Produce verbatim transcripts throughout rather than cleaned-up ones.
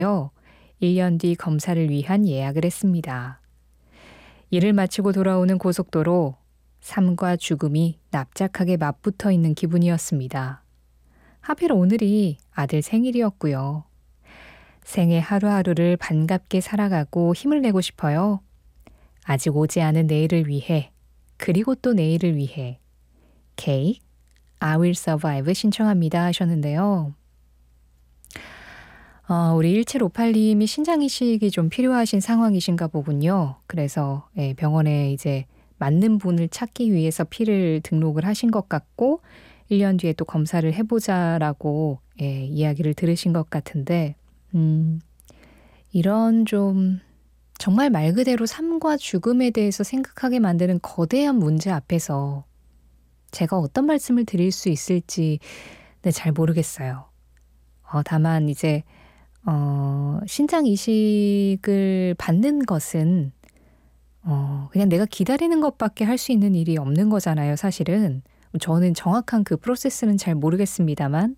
일 년 뒤 검사를 위한 예약을 했습니다. 일을 마치고 돌아오는 고속도로, 삶과 죽음이 납작하게 맞붙어 있는 기분이었습니다. 하필 오늘이 아들 생일이었고요. 생애 하루하루를 반갑게 살아가고 힘을 내고 싶어요. 아직 오지 않은 내일을 위해, 그리고 또 내일을 위해. 케이크, I will survive 신청합니다 하셨는데요. 어, 우리 일칠오팔 님이 신장 이식이 좀 필요하신 상황이신가 보군요. 그래서 예, 병원에 이제 맞는 분을 찾기 위해서 피를 등록을 하신 것 같고 일 년 뒤에 또 검사를 해보자라고 예, 이야기를 들으신 것 같은데 음, 이런 좀 정말 말 그대로 삶과 죽음에 대해서 생각하게 만드는 거대한 문제 앞에서 제가 어떤 말씀을 드릴 수 있을지 네, 잘 모르겠어요. 어, 다만 이제 어, 신장 이식을 받는 것은 어, 그냥 내가 기다리는 것밖에 할 수 있는 일이 없는 거잖아요, 사실은. 저는 정확한 그 프로세스는 잘 모르겠습니다만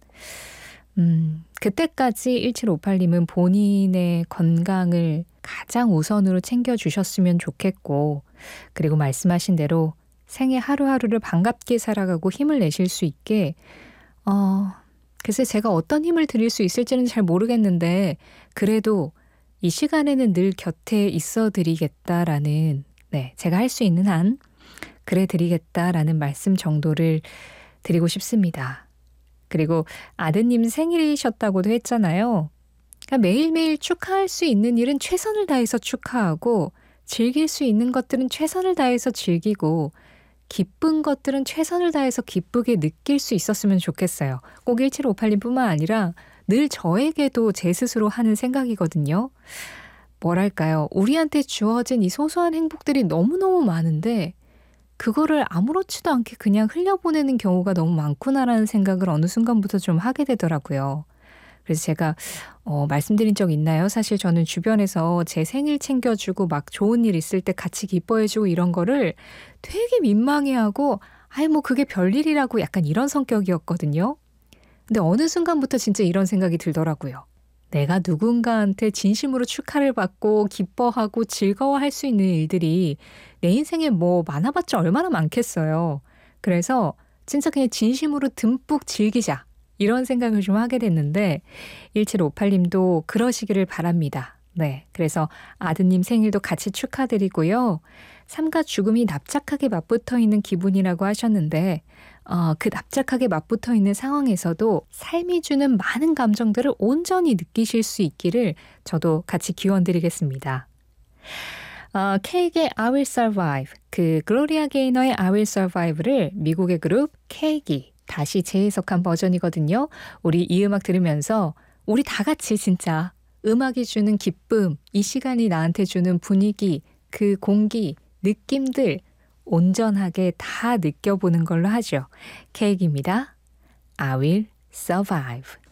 음, 그때까지 일칠오팔 님은 본인의 건강을 가장 우선으로 챙겨주셨으면 좋겠고 그리고 말씀하신 대로 생애 하루하루를 반갑게 살아가고 힘을 내실 수 있게 어, 글쎄 제가 어떤 힘을 드릴 수 있을지는 잘 모르겠는데 그래도 이 시간에는 늘 곁에 있어 드리겠다라는 네, 제가 할 수 있는 한 그래 드리겠다라는 말씀 정도를 드리고 싶습니다. 그리고 아드님 생일이셨다고도 했잖아요. 그러니까 매일매일 축하할 수 있는 일은 최선을 다해서 축하하고 즐길 수 있는 것들은 최선을 다해서 즐기고 기쁜 것들은 최선을 다해서 기쁘게 느낄 수 있었으면 좋겠어요. 꼭 일칠오팔 님뿐만 아니라 늘 저에게도 제 스스로 하는 생각이거든요. 뭐랄까요. 우리한테 주어진 이 소소한 행복들이 너무너무 많은데 그거를 아무렇지도 않게 그냥 흘려보내는 경우가 너무 많구나라는 생각을 어느 순간부터 좀 하게 되더라고요. 그래서 제가 어, 말씀드린 적 있나요? 사실 저는 주변에서 제 생일 챙겨주고 막 좋은 일 있을 때 같이 기뻐해주고 이런 거를 되게 민망해하고 아이 뭐 그게 별일이라고 약간 이런 성격이었거든요. 근데 어느 순간부터 진짜 이런 생각이 들더라고요. 내가 누군가한테 진심으로 축하를 받고 기뻐하고 즐거워할 수 있는 일들이 내 인생에 뭐 많아봤자 얼마나 많겠어요. 그래서 진짜 그냥 진심으로 듬뿍 즐기자. 이런 생각을 좀 하게 됐는데 일칠오팔 님도 그러시기를 바랍니다. 네, 그래서 아드님 생일도 같이 축하드리고요. 삶과 죽음이 납작하게 맞붙어 있는 기분이라고 하셨는데 어, 그 납작하게 맞붙어 있는 상황에서도 삶이 주는 많은 감정들을 온전히 느끼실 수 있기를 저도 같이 기원드리겠습니다. 어, 케이크의 I will survive, 그 글로리아 게이너의 I will survive를 미국의 그룹 케이크이 다시 재해석한 버전이거든요. 우리 이 음악 들으면서 우리 다 같이 진짜 음악이 주는 기쁨, 이 시간이 나한테 주는 분위기, 그 공기, 느낌들 온전하게 다 느껴보는 걸로 하죠. 케이크입니다. I will survive.